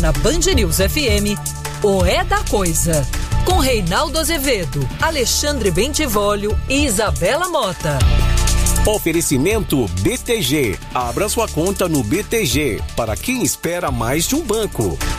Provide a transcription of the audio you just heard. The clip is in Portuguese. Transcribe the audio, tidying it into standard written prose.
na Band News FM, o É da Coisa, com Reinaldo Azevedo, Alexandre Bentivolio e Isabela Mota. Oferecimento BTG. Abra sua conta no BTG para quem espera mais de um banco.